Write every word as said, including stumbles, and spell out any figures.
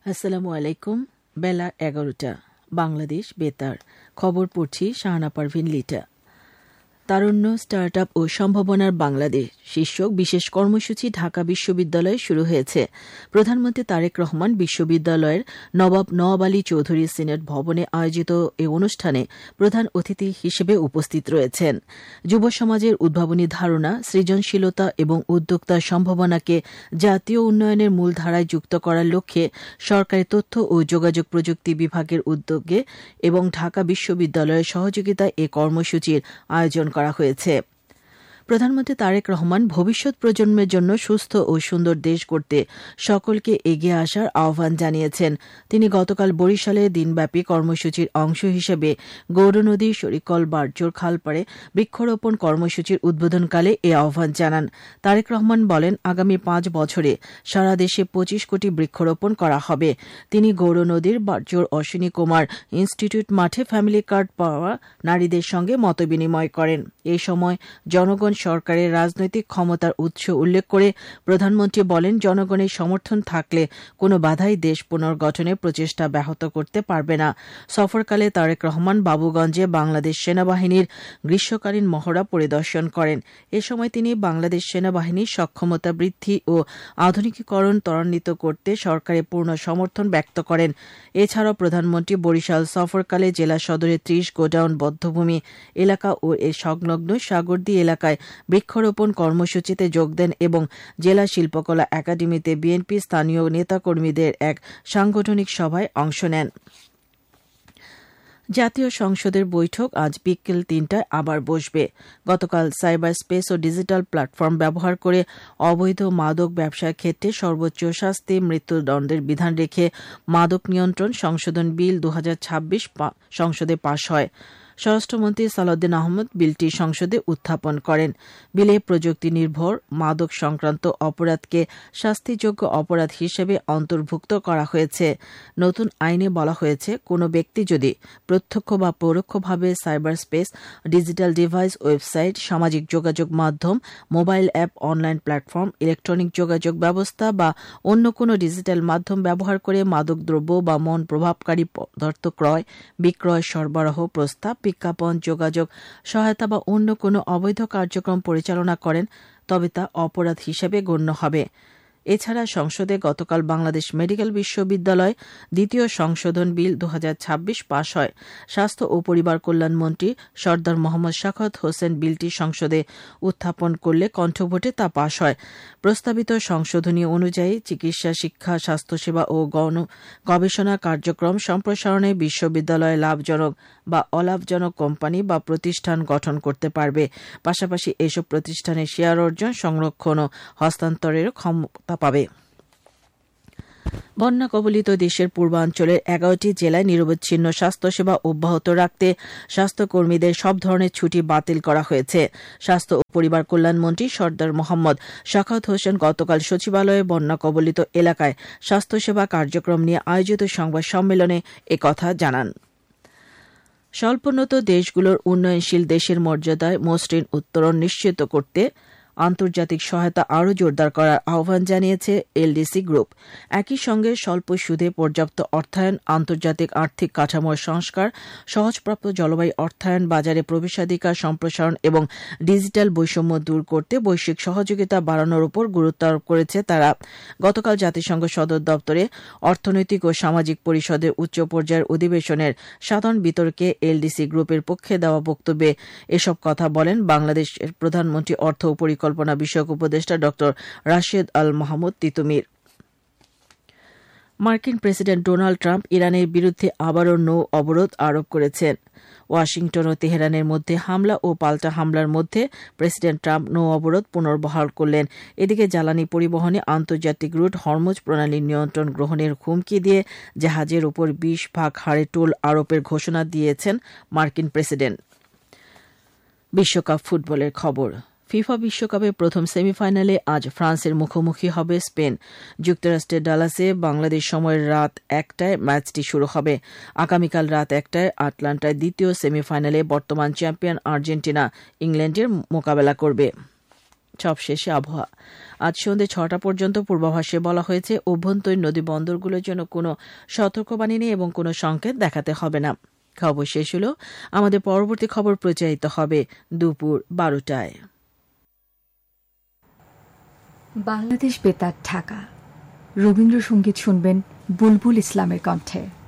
আসসালামু আলাইকুম। বেলা এগারোটা, বাংলাদেশ বেতার খবর পড়ছি শাহানা পারভিন লিটা। তারুণ্য, স্টার্ট আপ ও সম্ভাবনার বাংলাদেশ শীর্ষক বিশেষ কর্মসূচি ঢাকা বিশ্ববিদ্যালয়ে শুরু হয়েছে। প্রধানমন্ত্রী তারেক রহমান বিশ্ববিদ্যালয়ের নবাব নওয়াব আলী চৌধুরী সিনেট ভবনে আয়োজিত এই অনুষ্ঠানে প্রধান অতিথি হিসেবে উপস্থিত রয়েছেন। যুব সমাজের উদ্ভাবনী ধারণা, সৃজনশীলতা এবং উদ্যোক্তার সম্ভাবনাকে জাতীয় উন্নয়নের মূলধারায় যুক্ত করার লক্ষ্যে সরকারি তথ্য ও যোগাযোগ প্রযুক্তি বিভাগের উদ্যোগে এবং ঢাকা বিশ্ববিদ্যালয়ের সহযোগিতায় এ কর্মসূচির আয়োজন করা হয়েছে। প্রধানমন্ত্রী তারেক রহমান ভবিষ্যৎ প্রজন্মের জন্য সুস্থ ও সুন্দর দেশ গড়তে সকলকে এগিয়ে আসার আহ্বান জানিয়েছেন। তিনি গতকাল বরিশালে দিনব্যাপী কর্মসূচির অংশ হিসেবে গৌরনদী শরিকল বারজোর খালপাড়ে বৃক্ষরোপণ কর্মসূচির উদ্বোধনকালে এ আহ্বান জানান। তারেক রহমান বলেন, আগামী পাঁচ বছরে সারা দেশে পঁচিশ কোটি বৃক্ষরোপণ করা হবে। তিনি গৌরনদীর বারজোর অশ্বিনী কুমার ইনস্টিটিউট মাঠে ফ্যামিলি কার্ড পাওয়া নারীদের সঙ্গে মতবিনিময় করেন। এই সময় জনগণ সরকারের রাজনৈতিক ক্ষমতার উৎস উল্লেখ করে প্রধানমন্ত্রী বলেন, জনগণের সমর্থন থাকলে কোনো বাধাই দেশ পুনর্গঠনের প্রচেষ্টা ব্যাহত করতে পারবে না। সফরকালে তারেক রহমান বাবুগঞ্জে বাংলাদেশ সেনাবাহিনীর গ্রীষ্মকালীন মহড়া পরিদর্শন করেন। এ সময় তিনি বাংলাদেশ সেনাবাহিনীর সক্ষমতা বৃদ্ধি ও আধুনিকীকরণ ত্বরান্বিত করতে সরকারের পূর্ণ সমর্থন ব্যক্ত করেন। এছাড়াও প্রধানমন্ত্রী বরিশাল সফরকালে জেলা সদরের ত্রিশ গোডাউন বধ্যভূমি এলাকা ও এর সংলগ্ন সাগরদী এলাকায় বৃক্ষরোপণ কর্মসূচিতে যোগ দেন এবং জেলা শিল্পকলা একাডেমিতে বিএনপি স্থানীয় নেতাকর্মীদের এক সাংগঠনিক সভায় অংশ নেন। জাতীয় সংসদের বৈঠক আজ বিকেল তিনটায় আবার বসবে। গতকাল সাইবার স্পেস ও ডিজিটাল প্ল্যাটফর্ম ব্যবহার করে অবৈধ মাদক ব্যবসার ক্ষেত্রে সর্বোচ্চ শাস্তি মৃত্যুদণ্ডের বিধান রেখে মাদক নিয়ন্ত্রণ সংশোধন বিল দু হাজার ছাব্বিশ সংসদে পাশ হয়। স্বরাষ্ট্রমন্ত্রী সালাউদ্দিন আহমেদ বিলটি সংসদে উত্থাপন করেন। বিলে প্রযুক্তি নির্ভর মাদক সংক্রান্ত অপরাধকে শাস্তিযোগ্য অপরাধ হিসেবে অন্তর্ভুক্ত করা হয়েছে। নতুন আইনে বলা হয়েছে, কোনো ব্যক্তি যদি প্রত্যক্ষ বা পরোক্ষভাবে cyber space, digital device, website, সামাজিক যোগাযোগ মাধ্যম, mobile app, online platform, electronic যোগাযোগ ব্যবস্থা বা অন্য কোনো ডিজিটাল মাধ্যম ব্যবহার করে মাদকদ্রব্য বা মন প্রভাবকারী পদার্থ ক্রয়, বিক্রয়, সরবরাহ, প্রস্তাব, বিজ্ঞাপন, যোগাযোগ, সহায়তা বা অন্য কোনো অবৈধ কার্যক্রম পরিচালনা করেন, তবে তা অপরাধ হিসেবে গণ্য হবে। এছাড়া সংসদে গতকাল বাংলাদেশ মেডিকেল বিশ্ববিদ্যালয় দ্বিতীয় সংশোধন বিল দু হাজার ছাব্বিশ পাশ হয়। স্বাস্থ্য ও পরিবার কল্যাণমন্ত্রী সর্দার মোহাম্মদ শাখাওয়াত হোসেন বিলটি সংসদে উত্থাপন করলে কণ্ঠভোটে তা পাশ হয়। প্রস্তাবিত সংশোধনী অনুযায়ী চিকিৎসা, শিক্ষা, স্বাস্থ্যসেবা ও গণ গবেষণা কার্যক্রম সম্প্রসারণে বিশ্ববিদ্যালয়ে লাভজনক বা অলাভজনক কোম্পানি বা প্রতিষ্ঠান গঠন করতে পারবে। পাশাপাশি এসব প্রতিষ্ঠানের শেয়ার অর্জন, সংরক্ষণ ও হস্তান্তরের ক্ষমতা পাবে। বন্যা কবলিত দেশের পূর্বাঞ্চলের এগারোটি জেলায় নিরবচ্ছিন্ন স্বাস্থ্যসেবা অব্যাহত রাখতে স্বাস্থ্যকর্মীদের সব ধরনের ছুটি বাতিল করা হয়েছে। স্বাস্থ্য ও পরিবার কল্যাণমন্ত্রী সর্দার মোহাম্মদ শাখাওয়াত হোসেন গতকাল সচিবালয়ে বন্যা কবলিত এলাকায় স্বাস্থ্যসেবা কার্যক্রম নিয়ে আয়োজিত সংবাদ সম্মেলনে একথা জানান। স্বল্পোন্নত দেশগুলোর উন্নয়নশীল দেশের মর্যাদায় মসৃণ উত্তরণ নিশ্চিত করতে আন্তর্জাতিক সহায়তা আরও জোরদার করার আহ্বান জানিয়েছে এলডিসি গ্রুপ। একই সঙ্গে স্বল্প সুদে পর্যাপ্ত অর্থায়ন, আন্তর্জাতিক আর্থিক কাঠামোর সংস্কার, সহজপ্রাপ্য জলবায়ু অর্থায়ন, বাজারে প্রবেশাধিকার সম্প্রসারণ এবং ডিজিটাল বৈষম্য দূর করতে বৈশ্বিক সহযোগিতা বাড়ানোর উপর গুরুত্ব আরোপ করেছে তারা। গতকাল জাতিসংঘ সদর দপ্তরে অর্থনৈতিক ও সামাজিক পরিষদের উচ্চ পর্যায়ের অধিবেশনের সাধারণ বিতর্কে এলডিসি গ্রুপের পক্ষে দেওয়া বক্তব্যে এসব কথা বলেন বাংলাদেশের প্রধানমন্ত্রী অর্থ ও পরিকল্পনা বিষয়ক উপদেষ্টা ড রাশেদ আল মাহমুদ তিতুমির। মার্কিন প্রেসিডেন্ট ডোনাল্ড ট্রাম্প ইরানের বিরুদ্ধে আবারও নৌ অবরোধ আরোপ করেছেন। ওয়াশিংটন ও তেহরানের মধ্যে হামলা ও পাল্টা হামলার মধ্যে প্রেসিডেন্ট ট্রাম্প নৌ অবরোধ পুনর্বহাল করলেন। এদিকে জ্বালানি পরিবহনে আন্তর্জাতিক রুট হরমুজ প্রণালীর নিয়ন্ত্রণ গ্রহণের হুমকি দিয়ে জাহাজের উপর বিশ ভাগ হারে টোল আরোপের ঘোষণা দিয়েছেন মার্কিন প্রেসিডেন্ট। বিশ্বকাপ ফুটবলের খবর। ফিফা বিশ্বকাপের প্রথম সেমিফাইনালে আজ ফ্রান্সের মুখোমুখি হবে স্পেন। যুক্তরাষ্ট্রের ডালাসে বাংলাদেশ সময়ের রাত একটায় ম্যাচটি শুরু হবে। আগামীকাল রাত একটায় আটলান্টায় দ্বিতীয় সেমিফাইনালে বর্তমান চ্যাম্পিয়ন আর্জেন্টিনা ইংল্যান্ডের মোকাবেলা করবে। সবশেষে আবহাওয়া। আজ সন্ধ্যে ছটা পর্যন্ত পূর্বাভাসে বলা হয়েছে অভ্যন্তরীণ নদী বন্দরগুলোর জন্য কোনো সতর্কবাণী নেই এবং কোনো সংকেত দেখাতে হবে না। খবর শেষ হল। আমাদের পরবর্তী খবর প্রচারিত হবে দুপুর বারোটায়। বাংলাদেশ বেতার ঢাকা। রবীন্দ্রসঙ্গীত শুনবেন বুলবুল ইসলামের কণ্ঠে।